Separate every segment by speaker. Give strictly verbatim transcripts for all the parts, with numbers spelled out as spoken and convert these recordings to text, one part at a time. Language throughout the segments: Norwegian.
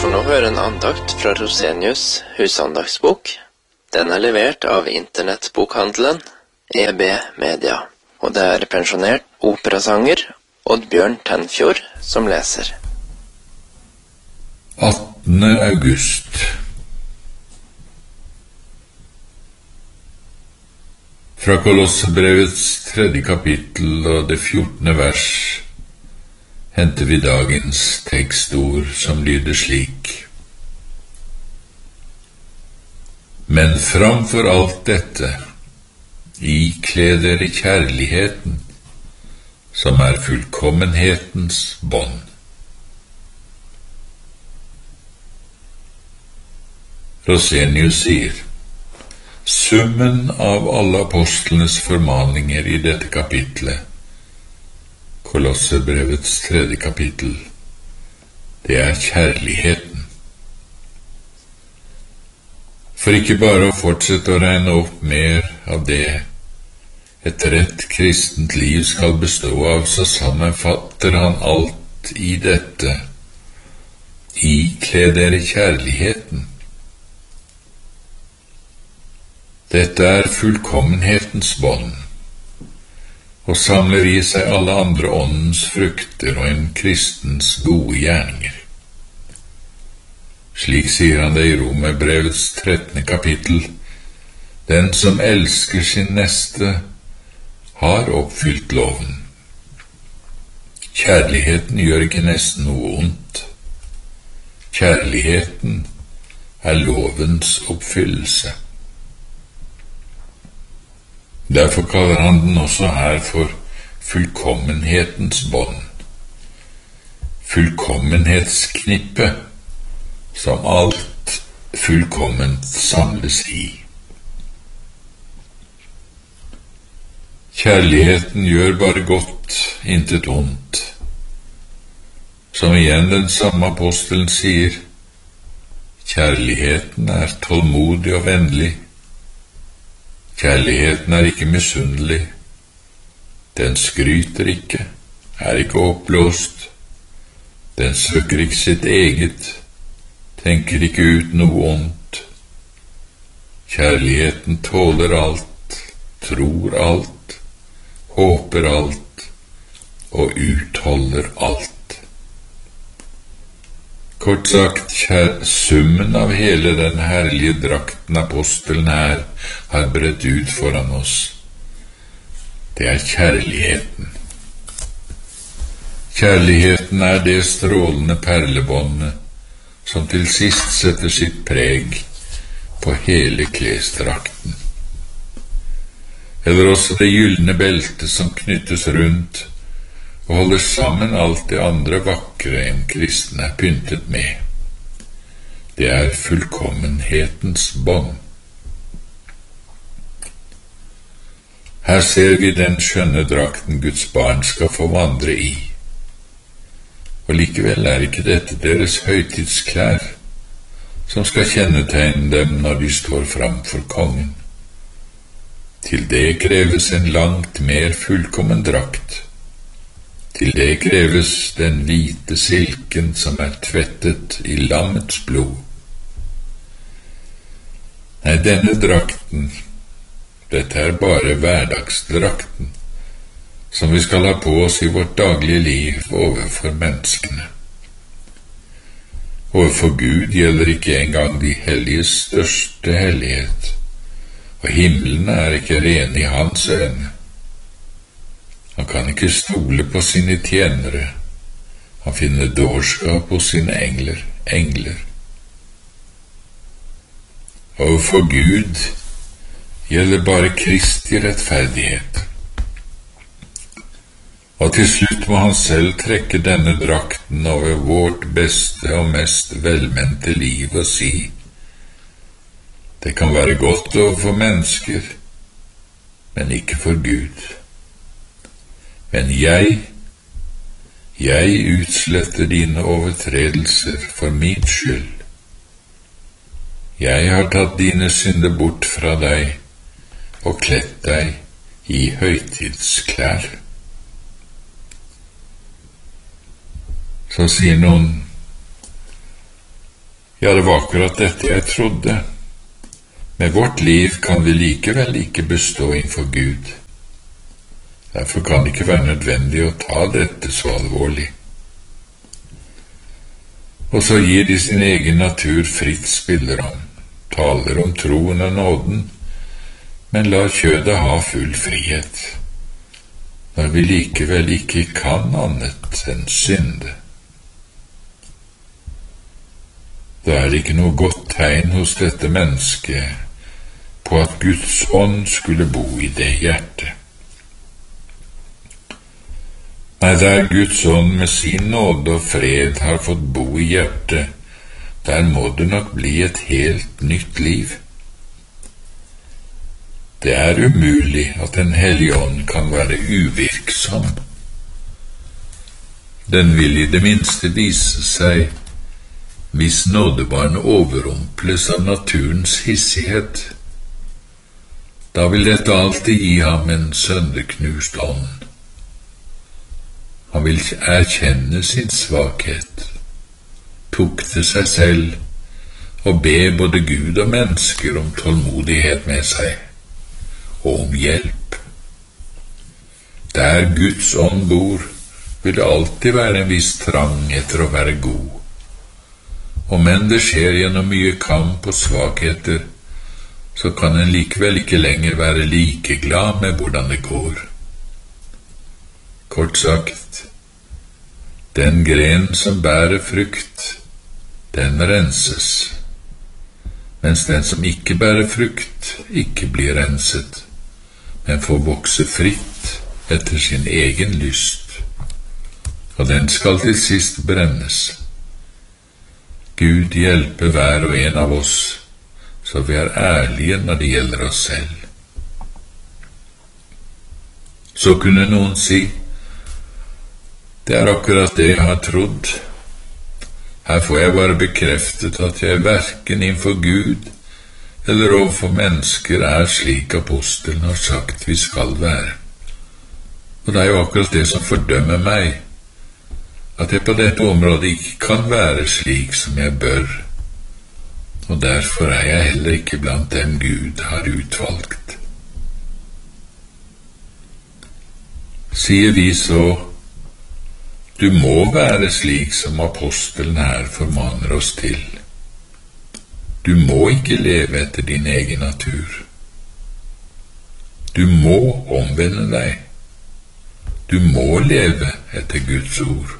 Speaker 1: får nå høre en andakt fra Rosenius husandaktsbok. Den er levert av internettbokhandelen E B Media, og det er pensjonert operasanger Oddbjørn Tenfjord som leser.
Speaker 2: attende august. Fra Kolossebrevets tredje kapittel og det fjortende vers henter vi dagens tekstord som lyder slik. Men framfor alt dette, ikle dere kjærligheten, som er fullkommenhetens bånd. Rosenius sier, summen av alle apostlenes formaninger i dette kapitlet, Kolossebrevets tredje kapittel, det er kjærligheten. For ikke bare å fortsette å regne opp mer av det et rett kristent liv skal bestå av, så sammenfatter han alt i dette. Ikle dere kjærligheten. Dette er fullkommenhetens bånd, og samler i seg alle andre åndens frukter og en kristens gode gjerninger. Slik sier han det i Romerbrevets trettende kapittel. Den som elsker sin neste, har oppfylt loven. Kjærligheten gjør ikke nesten noe ondt. Kjærligheten er lovens oppfyllelse. Derfor kaller han den også her for fullkommenhetens bånd. Fullkommenhetsknippe, som alt fullkomment samles i. Kjærligheten gjør bare godt, intet ondt. Som igjen den samme apostelen sier, kjærligheten er tålmodig og vennlig. Kjærligheten er ikke misunnelig. Den skryter ikke, er ikke oppblåst. Den søker ikke sitt eget, tenker ikke ut noe ondt. Kjærligheten tåler alt, tror alt, håper alt og utholder alt. Kort sagt, summen av hele den herlige drakten apostelen her har bredt ut foran oss. Det er kjærligheten. Kjærligheten er det strålende perlebåndet som til sist setter sitt preg på hele klesdrakten. Eller også det gyldne beltet som knyttes rundt og holder sammen alt det andre vakre en kristen er pyntet med. Det er fullkommenhetens bånd. Her ser vi den skjønne drakten Guds barn skal få vandre i. Og likevel er ikke dette deres høytidsklær, som skal kjennetegne dem når de står fram for kongen. Til det kreves en langt mer fullkommen drakt. Til det kreves den hvite silken som er tvettet i lammets blod. Nei, denne drakten, dette er bare hverdagsdrakten, som vi skal ha på oss i vårt daglige liv overfor menneskene. Overfor Gud gjelder ikke engang de helliges største hellighet, og himmelen er ikke ren i hans øyne. Han kan ikke stole på sine tjenere. Han finner dårskap hos sine engler, engler. Overfor Gud gjelder bare Kristi rettferdighet. Og til slutt må han selv trekke denne drakten over vårt beste og mest velmente liv og si, det kan være godt overfor mennesker, men ikke for Gud. Men jeg, jeg utsletter dine overtredelser for min skyld. Jeg har tatt dine synder bort fra deg og kledt deg i høytidsklær. Så sier noen, Ja, det var akkurat dette jeg trodde. Med vårt liv kan vi likevel ikke bestå innenfor Gud. Derfor kan det ikke være nødvendig å ta dette så alvorlig. Og så gir de sin egen natur fritt spillerom, taler om troen og nåden, men lar kjødet ha full frihet, når vi likevel ikke kan annet enn synde. Da er det ikke noe godt tegn hos dette mennesket på at Guds ånd skulle bo i det hjertet. Nei, der Guds ånd med sin nåde og fred har fått bo i hjertet, der må det nok bli et helt nytt liv. Det er umulig at Den hellige ånd kan være uvirksom. Den vil i det minste vise seg hvis nådebarn overrumples av naturens hissighet. Da vil dette alltid gi ham en sønderknust ånd. Han vil erkjenne sin svakhet, tukte seg selv og be både Gud og mennesker om tålmodighet med seg og om hjelp. Der Guds ånd bor, vil det alltid være en viss trang etter å være god. Om enn det skjer gjennom mye kamp og svakheter, så kan en likevel ikke lenger være like glad med hvordan det går. Kort sagt, den gren som bærer frukt, den renses, mens den som ikke bærer frukt, ikke blir renset, men får vokse fritt etter sin egen lyst, og den skal til sist brennes. Gud hjelpe hver og en av oss, så vi er ærlige når det gjelder oss selv. Så kunne noen si, det er akkurat det jeg har trodd. Her får jeg bare bekreftet at jeg hverken innenfor Gud eller overfor mennesker er slik apostelen har sagt vi skal være. Og det er jo akkurat det som fordømmer meg, at jeg på dette området ikke kan være slik som jeg bør, og derfor er jeg heller ikke blant dem Gud har utvalgt. Sier vi så, du må være slik som apostelen her formaner oss til. Du må ikke leve etter din egen natur. Du må omvende deg. Du må leve etter Guds ord.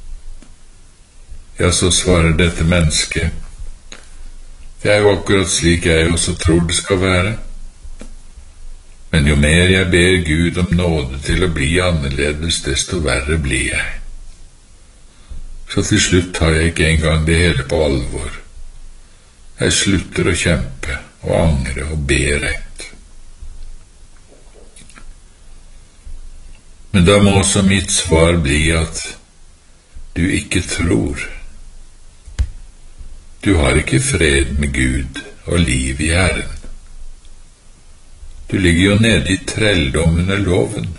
Speaker 2: Ja, så svarer dette mennesket, det er jo akkurat slik jeg også tror det skal være. Men jo mer jeg ber Gud om nåde til å bli annerledes, desto verre blir jeg. Så til slutt tar jeg ikke engang det hele på alvor. Jeg slutter å kjempe og angre og be rett. Men da må også mitt svar bli at du ikke tror. Du har ikke fred med Gud og liv i Herren. Du ligger jo nede i trelldom under loven.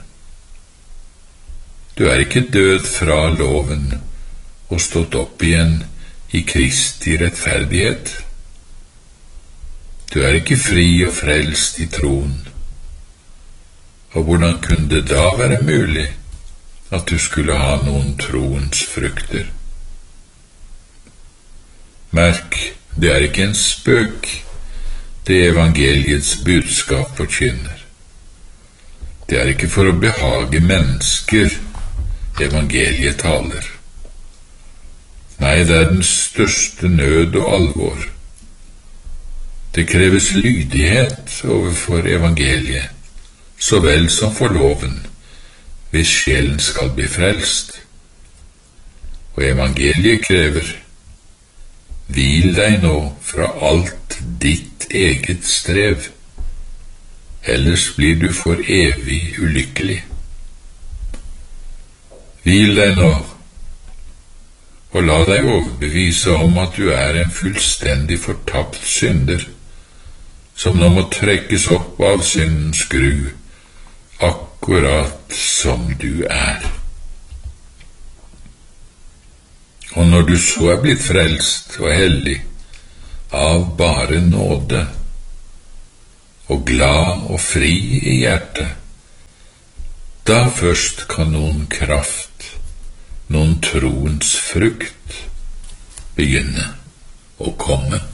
Speaker 2: Du er ikke død fra loven og stått opp igjen i Kristi rettferdighet. Du er ikke fri og frelst i troen. Og hvordan kunne det da være mulig at du skulle ha noen troens frukter? Merk, det er ikke en spøk, det evangeliets budskap forkynner. Det er ikke for å behage mennesker evangeliet taler. Nei, det er den største nød og alvor. Det kreves lydighet overfor evangeliet, så vel som for loven, hvis sjelen skal bli frelst. Og evangeliet krever, hvil deg nå fra alt ditt eget strev, ellers blir du for evig ulykkelig. Hvil deg nå, og la deg overbevise om at du er en fullstendig fortapt synder, som nå må trekkes opp av syndens skru, akkurat som du er. Og når du så er blitt frelst og hellig, av bare nåde, og glad og fri i hjertet, da først kan noen kraft, noen troens frukt begynne å komme.